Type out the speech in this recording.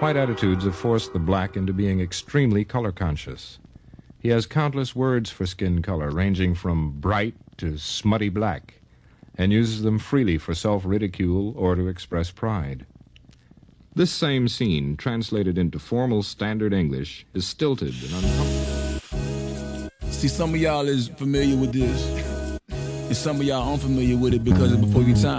white attitudes have forced the black into being extremely color conscious. He has countless words for skin color, ranging from bright to smutty black, and uses them freely for self-ridicule or to express pride. This same scene, translated into formal standard English, is stilted and uncomfortable. See, some of y'all is familiar with this, and some of y'all unfamiliar with it because it's before your time.